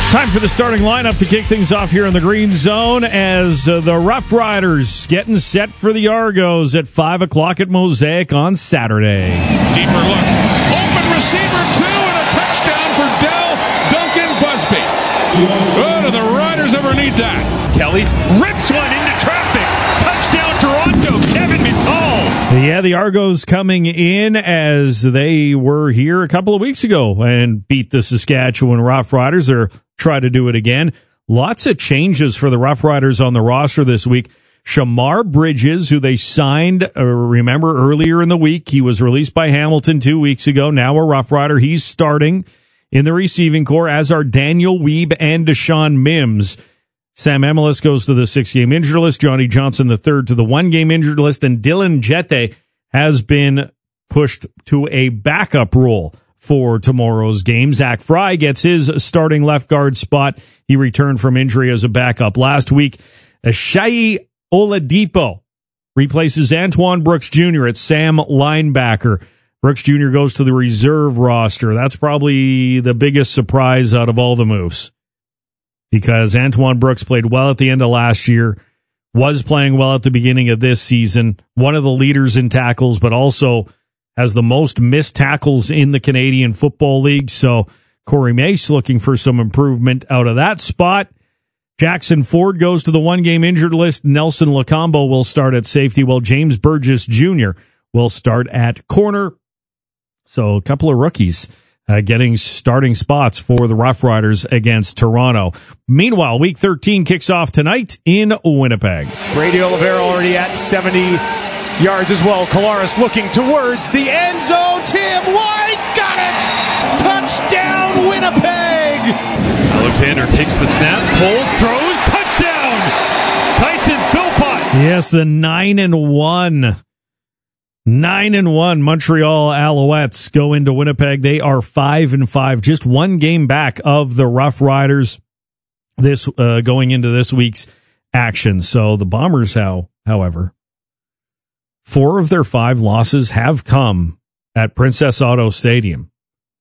Time for the starting lineup to kick things off here in the Green Zone as the Rough Riders getting set for the Argos at 5 o'clock at Mosaic on Saturday. Deeper look. Open receiver, two, and a touchdown for Dell Duncan Busby. Oh, do the Riders ever need that? Kelly rips one into traffic. Touchdown Toronto, Kevin Mittal. Yeah, the Argos coming in as they were here a couple of weeks ago and beat the Saskatchewan Rough Riders. They're try to do it again. Lots of changes for the Rough Riders on the roster this week. Shamar Bridges, who they signed, remember earlier in the week, he was released by Hamilton 2 weeks ago. Now a Rough Rider. He's starting in the receiving corps, as are Daniel Weeb and Deshaun Mims. Sam Emelis goes to the 6-game injured list. Johnny Johnson III to the 1-game injured list. And Dylan Jette has been pushed to a backup role for tomorrow's game. Zach Fry gets his starting left guard spot. He returned from injury as a backup last week. Shai Oladipo replaces Antoine Brooks Jr. at Sam linebacker. Brooks Jr. goes to the reserve roster. That's probably the biggest surprise out of all the moves, because Antoine Brooks played well at the end of last year, was playing well at the beginning of this season, one of the leaders in tackles, but also has the most missed tackles in the Canadian Football League. So Corey Mace looking for some improvement out of that spot. Jackson Ford goes to the 1-game injured list. Nelson Lacombo will start at safety, while James Burgess Jr. will start at corner. So a couple of rookies getting starting spots for the Rough Riders against Toronto. Meanwhile, Week 13 kicks off tonight in Winnipeg. Brady Oliveira already at 70 yards as well. Collaros looking towards the end zone. Tim White got it! Touchdown, Winnipeg! Alexander takes the snap, pulls, throws, touchdown! Tyson Philpott. Yes, the 9-1 Montreal Alouettes go into Winnipeg. They are 5-5, just one game back of the Rough Riders this going into this week's action. So the Bombers, however, 4 of their 5 losses have come at Princess Auto Stadium.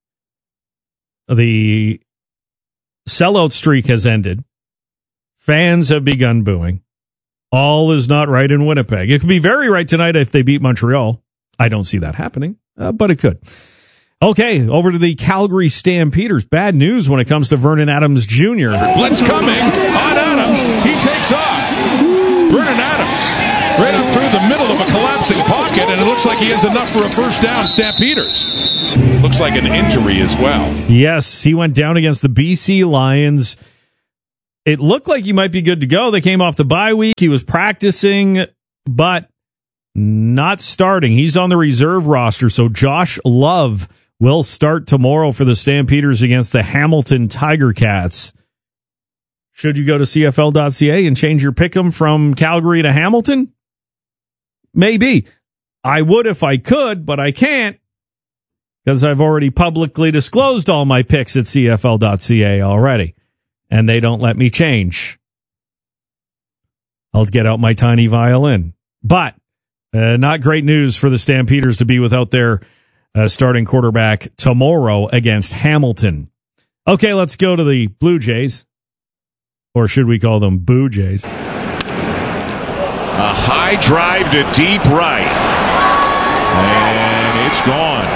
The sellout streak has ended. Fans have begun booing. All is not right in Winnipeg. It could be very right tonight if they beat Montreal. I don't see that happening, but it could. Okay, over to the Calgary Stampeders. Bad news when it comes to Vernon Adams Jr. Blitz coming on Adams. He takes off. Vernon Adams right up through the middle of a collapsing pocket, and it looks like he has enough for a first down. Stampeders. Looks like an injury as well. Yes, he went down against the BC Lions. It looked like he might be good to go. They came off the bye week. He was practicing, but not starting. He's on the reserve roster, so Josh Love will start tomorrow for the Stampeders against the Hamilton Tiger Cats. Should you go to CFL.ca and change your pick'em from Calgary to Hamilton? Maybe. I would if I could, but I can't, because I've already publicly disclosed all my picks at CFL.ca already, and they don't let me change. I'll get out my tiny violin. But not great news for the Stampeders to be without their starting quarterback tomorrow against Hamilton. Okay, let's go to the Blue Jays. Or should we call them Boo Jays? A high drive to deep right. And it's gone.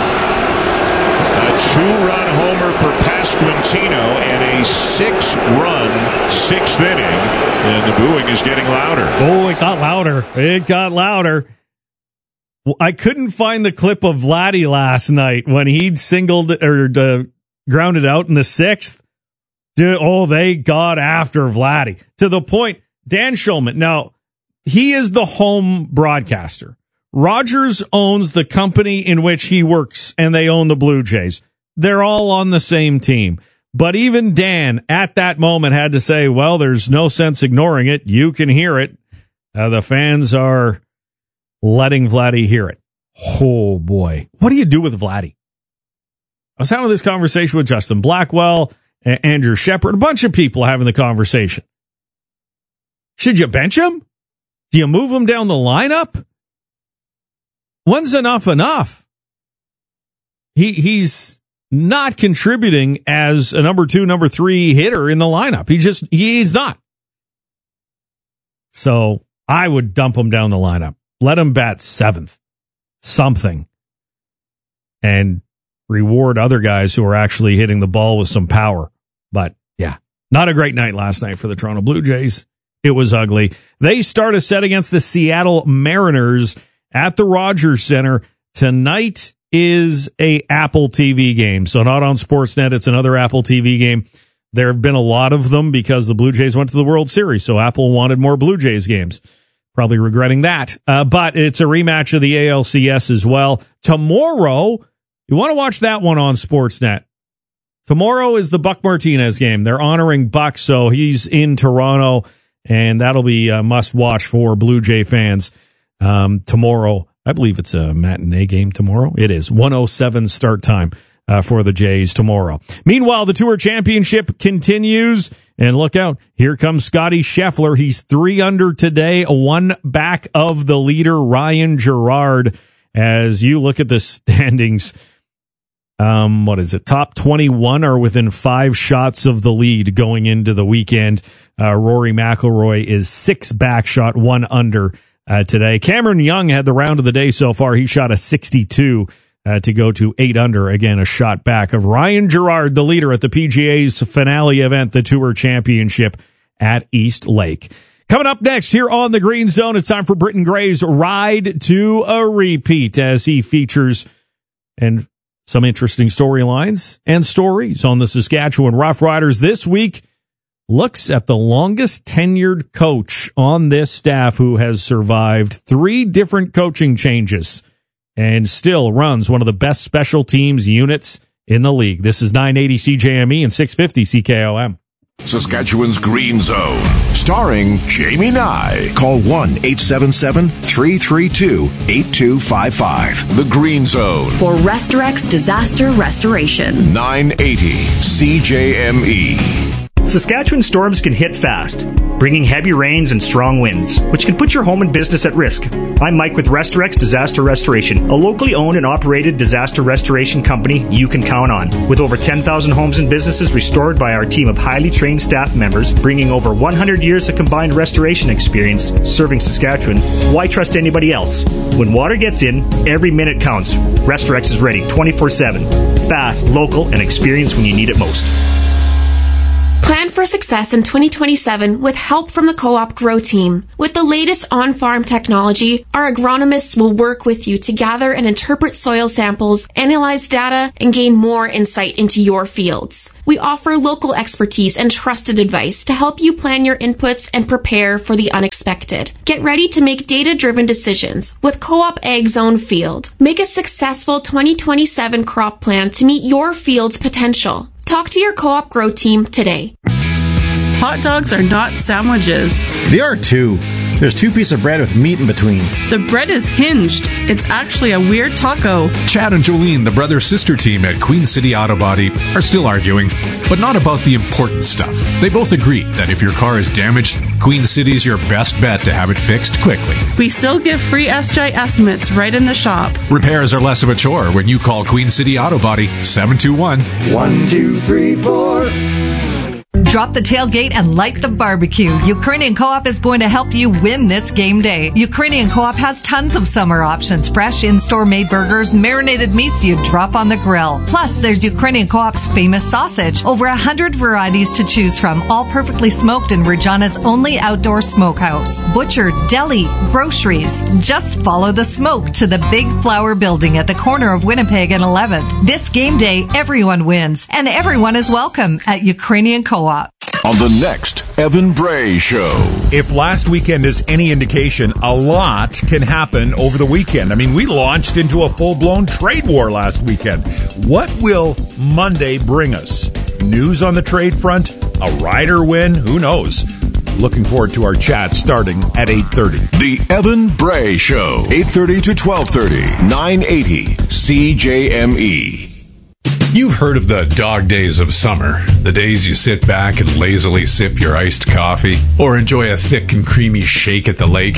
A 2-run homer for Pasquantino and a 6-run 6th inning. And the booing is getting louder. Oh, it got louder. It got louder. I couldn't find the clip of Vladdy last night when he'd singled or grounded out in the 6th. Dude, they got after Vladdy to the point. Dan Shulman, now he is the home broadcaster. Rogers owns the company in which he works, and they own the Blue Jays. They're all on the same team. But even Dan at that moment had to say, well, there's no sense ignoring it. You can hear it. The fans are letting Vladdy hear it. Oh, boy. What do you do with Vladdy? I was having this conversation with Justin Blackwell, Andrew Shepard, a bunch of people having the conversation. Should you bench him? Do you move him down the lineup? When's enough? He's not contributing as a number 2, number 3 hitter in the lineup. He's not. So I would dump him down the lineup. Let him bat 7th. Something. And reward other guys who are actually hitting the ball with some power. But yeah, not a great night last night for the Toronto Blue Jays. It was ugly. They start a set against the Seattle Mariners at the Rogers Center. Tonight is a Apple TV game. So not on Sportsnet. It's another Apple TV game. There have been a lot of them because the Blue Jays went to the World Series. So Apple wanted more Blue Jays games. Probably regretting that. But it's a rematch of the ALCS as well. Tomorrow, you want to watch that one on Sportsnet. Tomorrow is the Buck Martinez game. They're honoring Buck, so he's in Toronto, and that'll be a must-watch for Blue Jay fans tomorrow. I believe it's a matinee game tomorrow. It is 1:07 start time for the Jays tomorrow. Meanwhile, the Tour Championship continues, and look out, here comes Scotty Scheffler. He's 3 under today, 1 back of the leader, Ryan Gerard. As you look at the standings, what is it? Top 21 are within 5 shots of the lead going into the weekend. Rory McIlroy is 6 back, shot 1 under today. Cameron Young had the round of the day so far. He shot a 62 to go to 8 under. Again, a shot back of Ryan Gerard, the leader at the PGA's finale event, the Tour Championship at East Lake. Coming up next here on the Green Zone, it's time for Britton Gray's Ride to a Repeat as he features and some interesting storylines and stories on the Saskatchewan Roughriders. This week looks at the longest tenured coach on this staff who has survived 3 different coaching changes and still runs one of the best special teams units in the league. This is 980 CJME and 650 CKOM. Saskatchewan's Green Zone, starring Jamie Nye. Call 1-877-332-8255. The Green Zone. For Restorex Disaster Restoration. 980 CJME. Saskatchewan storms can hit fast, bringing heavy rains and strong winds, which can put your home and business at risk. I'm Mike with Restorex Disaster Restoration, a locally owned and operated disaster restoration company you can count on. With over 10,000 homes and businesses restored by our team of highly trained staff members, bringing over 100 years of combined restoration experience serving Saskatchewan, why trust anybody else? When water gets in, every minute counts. Restorex is ready 24/7. Fast, local, and experienced when you need it most. Plan for success in 2027 with help from the Co-op Grow team. With the latest on-farm technology, our agronomists will work with you to gather and interpret soil samples, analyze data, and gain more insight into your fields. We offer local expertise and trusted advice to help you plan your inputs and prepare for the unexpected. Get ready to make data-driven decisions with Co-op Ag Zone Field. Make a successful 2027 crop plan to meet your field's potential. Talk to your Co-op Grow team today. Hot dogs are not sandwiches. They are too. There's 2 pieces of bread with meat in between. The bread is hinged. It's actually a weird taco. Chad and Jolene, the brother-sister team at Queen City Auto Body, are still arguing, but not about the important stuff. They both agree that if your car is damaged, Queen City's your best bet to have it fixed quickly. We still give free SJ estimates right in the shop. Repairs are less of a chore when you call Queen City Auto Body 721-1234. Drop the tailgate and light the barbecue. Ukrainian Co-op is going to help you win this game day. Ukrainian Co-op has tons of summer options. Fresh in-store made burgers, marinated meats you drop on the grill. Plus, there's Ukrainian Co-op's famous sausage. Over 100 varieties to choose from, all perfectly smoked in Regina's only outdoor smokehouse. Butcher, deli, groceries. Just follow the smoke to the Big Flower Building at the corner of Winnipeg and 11th. This game day, everyone wins, and everyone is welcome at Ukrainian Co-op. On the next Evan Bray Show. If last weekend is any indication, a lot can happen over the weekend. I mean, we launched into a full-blown trade war last weekend. What will Monday bring us? News on the trade front? A rider win? Who knows? Looking forward to our chat starting at 8:30. The Evan Bray Show, 8:30 to 12:30, 980 CJME. You've heard of the dog days of summer, the days you sit back and lazily sip your iced coffee or enjoy a thick and creamy shake at the lake.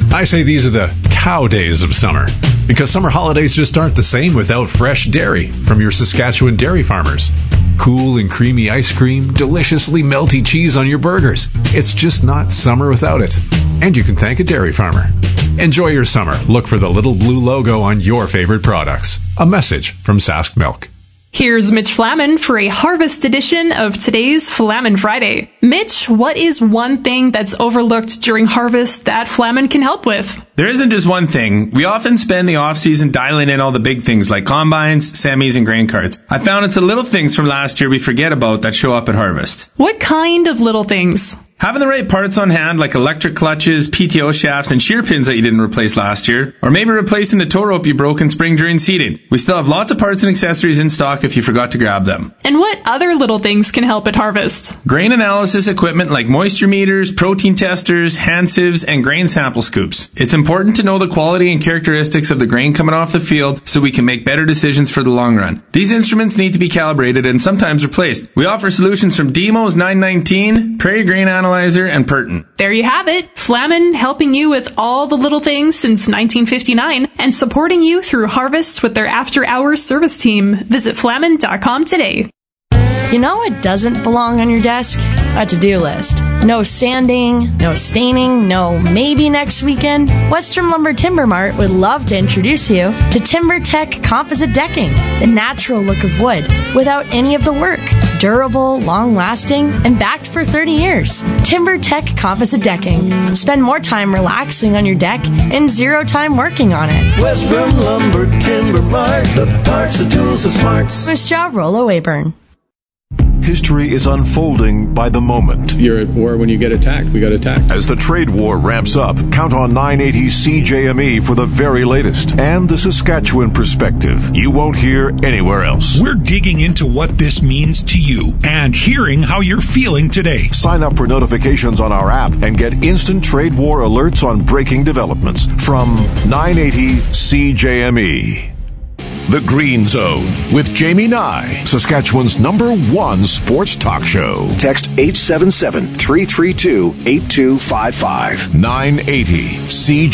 I say these are the cow days of summer, because summer holidays just aren't the same without fresh dairy from your Saskatchewan dairy farmers. Cool and creamy ice cream, deliciously melty cheese on your burgers. It's just not summer without it. And you can thank a dairy farmer. Enjoy your summer. Look for the little blue logo on your favorite products. A message from Sask Milk. Here's Mitch Flaman for a harvest edition of today's Flaman Friday. Mitch, what is one thing that's overlooked during harvest that Flaman can help with? There isn't just one thing. We often spend the off-season dialing in all the big things like combines, semis, and grain carts. I found it's the little things from last year we forget about that show up at harvest. What kind of little things? Having the right parts on hand, like electric clutches, PTO shafts, and shear pins that you didn't replace last year. Or maybe replacing the tow rope you broke in spring during seeding. We still have lots of parts and accessories in stock if you forgot to grab them. And what other little things can help at harvest? Grain analysis equipment like moisture meters, protein testers, hand sieves, and grain sample scoops. It's important to know the quality and characteristics of the grain coming off the field so we can make better decisions for the long run. These instruments need to be calibrated and sometimes replaced. We offer solutions from Demos 919, Prairie Grain Analyzer, and Pertin. There you have it. Flaman helping you with all the little things since 1959 and supporting you through harvest with their after-hours service team. Visit flaman.com today. You know what doesn't belong on your desk? A to-do list. No sanding, no staining, no maybe next weekend. Western Lumber Timber Mart would love to introduce you to TimberTech Composite Decking, the natural look of wood without any of the work. Durable, long-lasting, and backed for 30 years. TimberTech Composite Decking. Spend more time relaxing on your deck and zero time working on it. Western Lumber Timber Mart, the parts, the tools, the smarts. Moose Jaw, Rollo Weyburn. History is unfolding by the moment. You're at war when you get attacked. We got attacked. As the trade war ramps up, count on 980 CJME for the very latest and the Saskatchewan perspective you won't hear anywhere else. We're digging into what this means to you and hearing how you're feeling today. Sign up for notifications on our app and get instant trade war alerts on breaking developments from 980 CJME. The Green Zone with Jamie Nye, Saskatchewan's #1 sports talk show. Text 877-332-8255. 980 CJME.